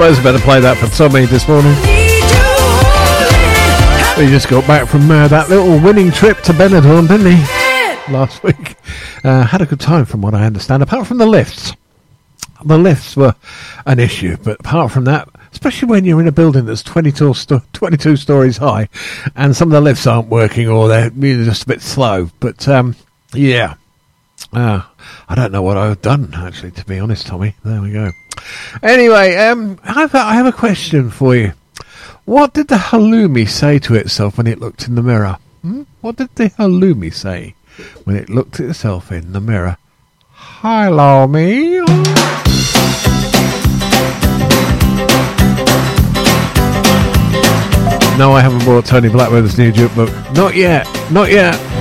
suppose I better play that for Tommy this morning. He just got back from that little winning trip to Benidorm, didn't he? Last week. Had a good time from what I understand, apart from the lifts. The lifts were an issue, but apart from that, especially when you're in a building that's 22 stories high and some of the lifts aren't working or they're just a bit slow. But, yeah. I don't know what I've done, actually, to be honest, Tommy. There we go. Anyway, I have a question for you. What did the halloumi say to itself when it looked in the mirror? What did the halloumi say when it looked at itself in the mirror? Hello, me. No, I haven't bought Tony Blackwood's new jukebook. Not yet.